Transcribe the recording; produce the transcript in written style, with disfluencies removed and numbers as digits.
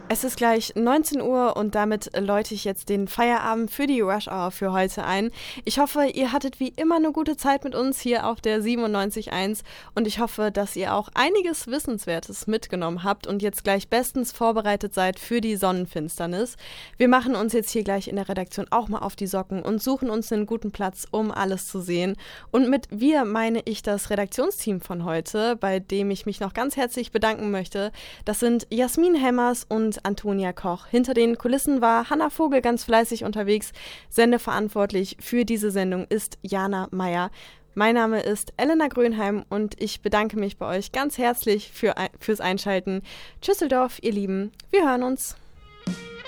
Es ist gleich 19 Uhr und damit läute ich jetzt den Feierabend für die Rush Hour für heute ein. Ich hoffe, ihr hattet wie immer eine gute Zeit mit uns hier auf der 97.1 und ich hoffe, dass ihr auch einiges Wissenswertes mitgenommen habt und jetzt gleich bestens vorbereitet seid für die Sonnenfinsternis. Wir machen uns jetzt hier gleich in der Redaktion auch mal auf die Socken und suchen uns einen guten Platz, um alles zu sehen. Und mit wir meine ich das Redaktionsteam von heute, bei dem ich mich noch ganz herzlich bedanken möchte. Das sind Jasmin Hemmers und Antonia Koch. Hinter den Kulissen war Hanna Vogel ganz fleißig unterwegs. Sendeverantwortlich für diese Sendung ist Jana Meyer. Mein Name ist Elena Grönheim und ich bedanke mich bei euch ganz herzlich fürs Einschalten. Tschüsseldorf, ihr Lieben. Wir hören uns.